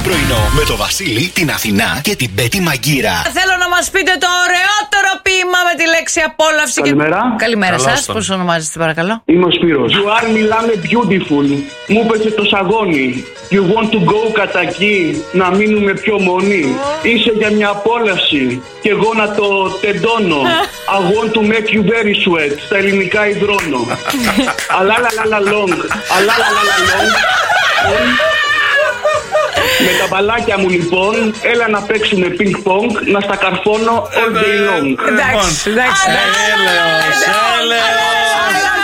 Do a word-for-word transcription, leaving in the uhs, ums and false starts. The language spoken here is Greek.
πρωινό με το Βασίλη, την Αθηνά και την Πέτη Μαγκύρα. Θέλω να μας πείτε το ωραιότερο ποίημα με τη λέξη απόλαυση. Καλημέρα. Και... Καλημέρα σας. τον. Πώς ονομάζεστε, παρακαλώ? Είμαι ο Σπύρος. You are μιλάμε beautiful. Μου πέσε το σαγόνι. You want to go κατακί. Να μείνουμε πιο μόνοι. Είσαι για μια απόλαυση. Και εγώ να το τεντώνω. I want to make you very sweat. Στα ελληνικά υδρώνω. Αλάλαλαλα long. Αλάλαλαλα long. Με τα μπαλάκια μου λοιπόν, έλα να παίξουμε ping pong, να στα καρφώνω all day long. Εντάξει, εντάξει. Έλεος, έλεος.